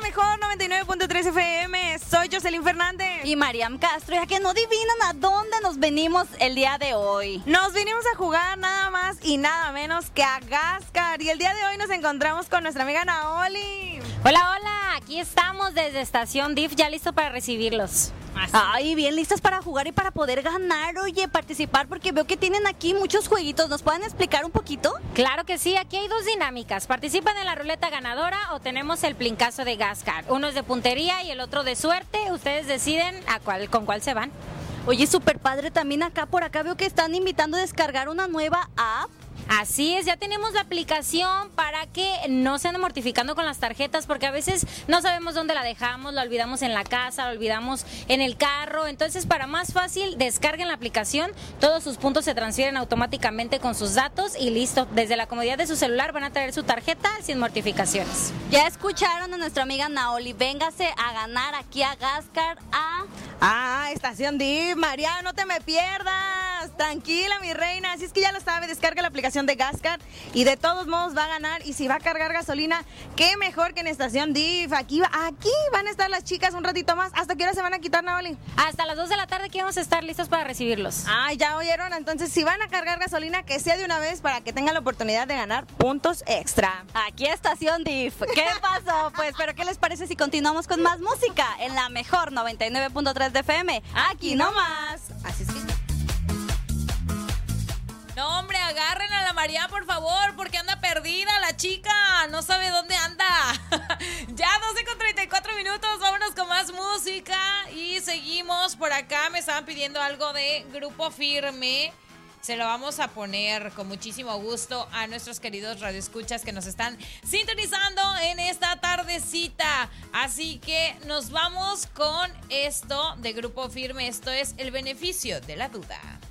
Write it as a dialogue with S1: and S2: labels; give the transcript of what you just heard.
S1: mejor 99.3 FM. Soy Jocelyn Fernández.
S2: Y Mariam Castro, ya que no adivinan a dónde nos venimos el día de hoy.
S1: Nos vinimos a jugar nada más y nada menos que a Gascar. Y el día de hoy nos encontramos con nuestra amiga Naoli.
S3: Hola, hola, aquí estamos desde Estación DIF, ya listo para recibirlos.
S2: Ay, bien listas para jugar y para poder ganar, oye, participar, porque veo que tienen aquí muchos jueguitos. ¿Nos pueden explicar un poquito?
S3: Claro que sí, aquí hay dos dinámicas. Participan en la ruleta ganadora o tenemos el plincazo de Gascar. Uno es de puntería y el otro de suerte. Ustedes deciden con cuál se van.
S2: Oye, súper padre también por acá veo que están invitando a descargar una nueva app.
S3: Así es, ya tenemos la aplicación para que no se anden mortificando con las tarjetas, porque a veces no sabemos dónde la dejamos, la olvidamos en la casa, la olvidamos en el carro. Entonces, para más fácil, descarguen la aplicación, todos sus puntos se transfieren automáticamente con sus datos y listo. Desde la comodidad de su celular van a traer su tarjeta sin mortificaciones.
S2: Ya escucharon a nuestra amiga Naoli, véngase a ganar aquí a Gascar
S1: Estación DIF. María, no te me pierdas. Tranquila, mi reina. Así es que ya lo sabe, descarga la aplicación de Gascar y de todos modos va a ganar. Y si va a cargar gasolina, qué mejor que en Estación DIF. Aquí van a estar las chicas un ratito más. ¿Hasta qué hora se van a quitar, Naoli?
S3: Hasta las 2 de la tarde que vamos a estar listos para recibirlos.
S1: Ya oyeron. Entonces, si van a cargar gasolina, que sea de una vez para que tengan la oportunidad de ganar puntos extra.
S2: Aquí Estación DIF. ¿Qué pasó? Pues, ¿pero qué les parece si continuamos con más música en la mejor 99.3 de FM? Aquí nomás.
S1: Así es que...
S4: No, hombre, agarren a la María, por favor, porque anda perdida la chica, no sabe dónde anda. Ya 12:34, vámonos con más música y seguimos por acá. Me estaban pidiendo algo de Grupo Firme. Se lo vamos a poner con muchísimo gusto a nuestros queridos radioescuchas que nos están sintonizando en esta tardecita. Así que nos vamos con esto de Grupo Firme. Esto es El Beneficio de la Duda.